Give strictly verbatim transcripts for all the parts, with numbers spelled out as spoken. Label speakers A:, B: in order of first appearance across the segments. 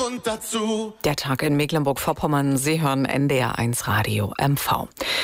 A: und dazu.
B: Der Tag in Mecklenburg-Vorpommern. Sie hören N D R eins Radio M V.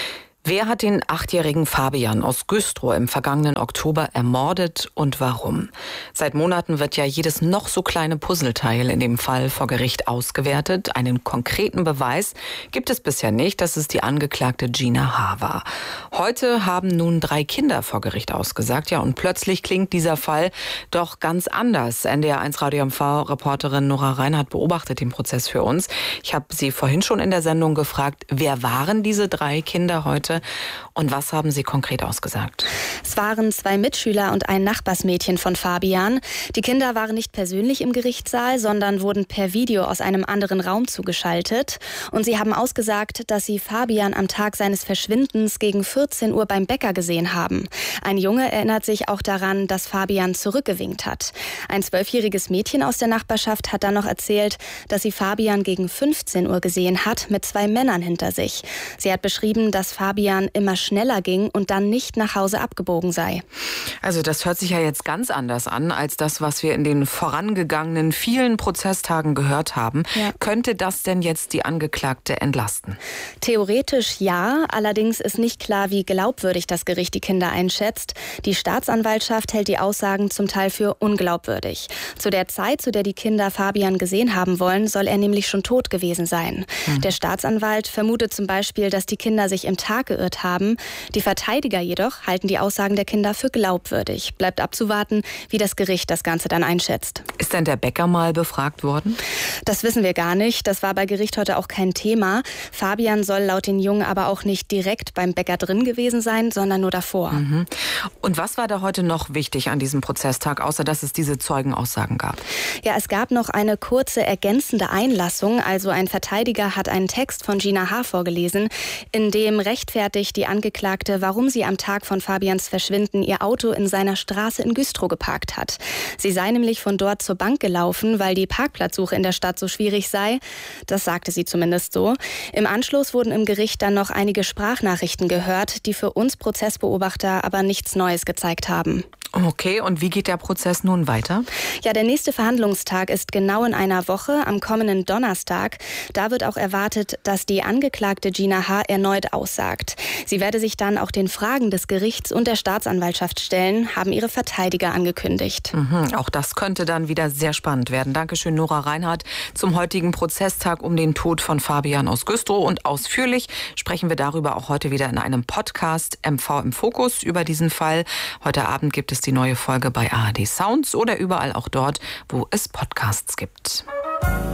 B: Wer hat den achtjährigen Fabian aus Güstrow im vergangenen Oktober ermordet und warum? Seit Monaten wird ja jedes noch so kleine Puzzleteil in dem Fall vor Gericht ausgewertet. Einen konkreten Beweis gibt es bisher nicht, dass es die Angeklagte Gina H. war. Heute haben nun drei Kinder vor Gericht ausgesagt. Ja, und plötzlich klingt dieser Fall doch ganz anders. N D R eins Radio M V-Reporterin Nora Reinhardt beobachtet den Prozess für uns. Ich habe sie vorhin schon in der Sendung gefragt, wer waren diese drei Kinder heute? Und was haben Sie konkret ausgesagt?
C: Es waren zwei Mitschüler und ein Nachbarsmädchen von Fabian. Die Kinder waren nicht persönlich im Gerichtssaal, sondern wurden per Video aus einem anderen Raum zugeschaltet. Und sie haben ausgesagt, dass sie Fabian am Tag seines Verschwindens gegen vierzehn Uhr beim Bäcker gesehen haben. Ein Junge erinnert sich auch daran, dass Fabian zurückgewinkt hat. Ein zwölfjähriges Mädchen aus der Nachbarschaft hat dann noch erzählt, dass sie Fabian gegen fünfzehn Uhr gesehen hat, mit zwei Männern hinter sich. Sie hat beschrieben, dass Fabian immer schneller ging und dann nicht nach Hause abgebogen sei.
B: Also das hört sich ja jetzt ganz anders an als das, was wir in den vorangegangenen vielen Prozesstagen gehört haben. Ja. Könnte das denn jetzt die Angeklagte entlasten?
C: Theoretisch ja, allerdings ist nicht klar, wie glaubwürdig das Gericht die Kinder einschätzt. Die Staatsanwaltschaft hält die Aussagen zum Teil für unglaubwürdig. Zu der Zeit, zu der die Kinder Fabian gesehen haben wollen, soll er nämlich schon tot gewesen sein. Hm. Der Staatsanwalt vermutet zum Beispiel, dass die Kinder sich im Tag geirrt haben. Die Verteidiger jedoch halten die Aussagen der Kinder für glaubwürdig. Bleibt abzuwarten, wie das Gericht das Ganze dann einschätzt.
B: Ist denn der Bäcker mal befragt worden?
C: Das wissen wir gar nicht. Das war bei Gericht heute auch kein Thema. Fabian soll laut den Jungen aber auch nicht direkt beim Bäcker drin gewesen sein, sondern nur davor.
B: Mhm. Und was war da heute noch wichtig an diesem Prozesstag, außer dass es diese Zeugenaussagen gab?
C: Ja, es gab noch eine kurze ergänzende Einlassung. Also ein Verteidiger hat einen Text von Gina H. vorgelesen, in dem rechtfertigt die Angeklagte, warum sie am Tag von Fabians Verschwinden ihr Auto in seiner Straße in Güstrow geparkt hat. Sie sei nämlich von dort zur Bank gelaufen, weil die Parkplatzsuche in der Stadt so schwierig sei. Das sagte sie zumindest so. Im Anschluss wurden im Gericht dann noch einige Sprachnachrichten gehört, die für uns Prozessbeobachter aber nichts Neues gezeigt haben.
B: Okay, und wie geht der Prozess nun weiter?
C: Ja, der nächste Verhandlungstag ist genau in einer Woche, am kommenden Donnerstag. Da wird auch erwartet, dass die Angeklagte Gina H. erneut aussagt. Sie werde sich dann auch den Fragen des Gerichts und der Staatsanwaltschaft stellen, haben ihre Verteidiger angekündigt.
B: Mhm, auch das könnte dann wieder sehr spannend werden. Dankeschön, Nora Reinhardt, zum heutigen Prozesstag um den Tod von Fabian aus Güstrow. Und ausführlich sprechen wir darüber auch heute wieder in einem Podcast M V im Fokus über diesen Fall. Heute Abend gibt es die neue Folge bei A R D Sounds oder überall auch dort, wo es Podcasts gibt.